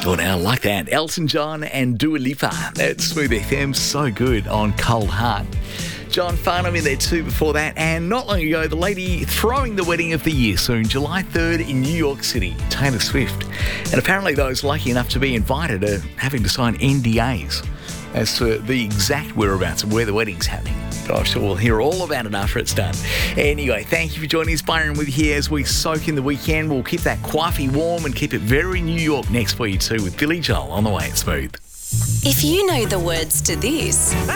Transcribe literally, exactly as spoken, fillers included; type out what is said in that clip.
Oh, now, like that. Elton John and Dua Lipa. That's Smooth F M. So good on Cold Heart. John Farnham in there too before that. And not long ago, the lady throwing the wedding of the year soon, July third in New York City, Taylor Swift. And apparently those lucky enough to be invited are having to sign N D As as to the exact whereabouts of where the wedding's happening. But I'm sure we'll hear all about it after it's done. Anyway, thank you for joining us. Byron with you here as we soak in the weekend. We'll keep that coffee warm and keep it very New York next for you too with Billy Joel on the way at Smooth. If you know the words to this...